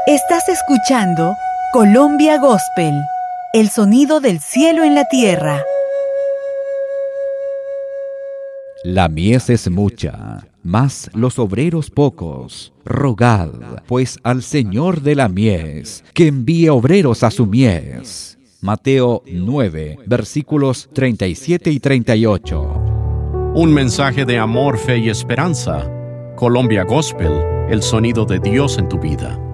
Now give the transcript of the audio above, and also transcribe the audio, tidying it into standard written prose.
Estás escuchando Colombia Gospel, el sonido del cielo en la tierra. La mies es mucha, mas los obreros pocos. Rogad, pues, al Señor de la mies, que envíe obreros a su mies. Mateo 9, versículos 37 y 38. Un mensaje de amor, fe y esperanza. Colombia Gospel, el sonido de Dios en tu vida.